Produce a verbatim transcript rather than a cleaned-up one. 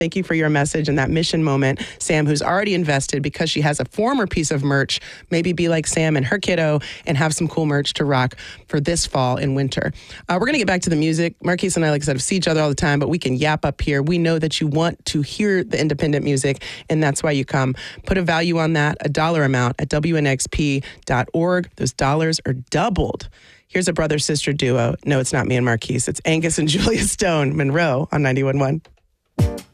Thank you for your message and that mission moment. Sam, who's already invested because she has a former piece of merch, maybe be like Sam and her kiddo and have some cool merch to rock for this fall and winter. Uh, we're going to get back to the music. Marquise and I, like I said, see each other all the time, but we can yap up here. We know that you want to hear the independent music, and that's why you come. Put a value on that, a dollar amount at W N X P dot org. Those dollars are doubled. Here's a brother-sister duo. No, it's not me and Marquise. It's Angus and Julia Stone, Monroe on ninety-one point one.